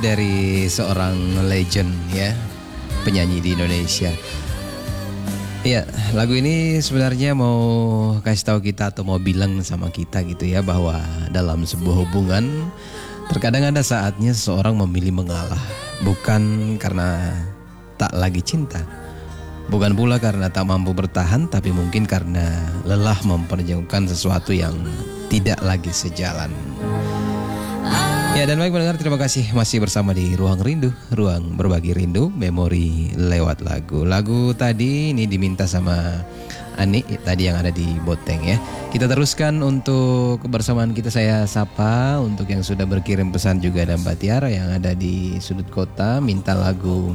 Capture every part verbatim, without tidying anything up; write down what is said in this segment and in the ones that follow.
Dari seorang legend ya, penyanyi di Indonesia. Iya, lagu ini sebenarnya mau kasih tahu kita atau mau bilang sama kita gitu ya, bahwa dalam sebuah hubungan terkadang ada saatnya seseorang memilih mengalah, bukan karena tak lagi cinta, bukan pula karena tak mampu bertahan, tapi mungkin karena lelah memperjuangkan sesuatu yang tidak lagi sejalan. Ya, dan baik pendengar, terima kasih masih bersama di Ruang Rindu, ruang berbagi rindu, memori lewat lagu. Lagu tadi ini diminta sama Ani tadi yang ada di Boteng ya. Kita teruskan untuk kebersamaan kita. Saya sapa untuk yang sudah berkirim pesan juga, ada Mbak Tiara yang ada di sudut kota minta lagu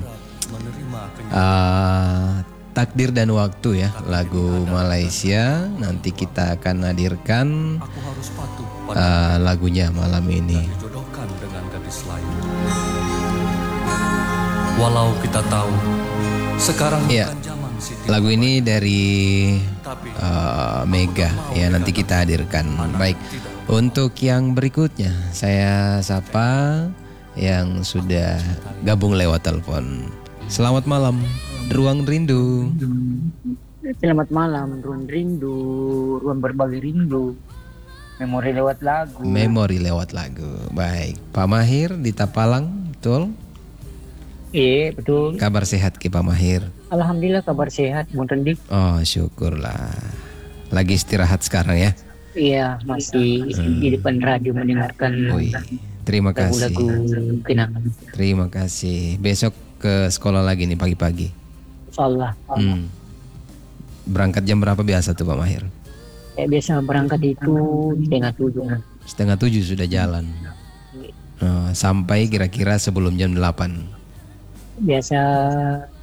uh, Takdir dan Waktu ya, lagu Malaysia. Nanti kita akan hadirkan uh, lagunya malam ini. Walau kita tahu sekarang ya, lagu ini dari uh, Mega ya, nanti kita hadirkan. Baik, untuk yang berikutnya saya sapa yang sudah gabung lewat telepon. Selamat malam, Ruang Rindu. Selamat malam, Ruang Rindu, ruang berbagi rindu, memori lewat lagu. Memori lewat lagu. Baik, Pak Mahir di Tapalang, betul? Iya, betul. Kabar sehat Ki Pak Mahir? Alhamdulillah kabar sehat, Bung Rendi. Oh, syukurlah. Lagi istirahat sekarang ya? Iya, masih hmm. di depan radio mendengarkan. Ui, terima kasih. Lagu-lagu kenangan. Terima kasih. Besok ke sekolah lagi nih pagi-pagi? Insyaallah. Hmm. Berangkat jam berapa biasa tuh Pak Mahir? Ya, biasa berangkat itu setengah tujuh. Setengah tujuh sudah jalan. Oh, sampai kira-kira sebelum jam delapan. Biasa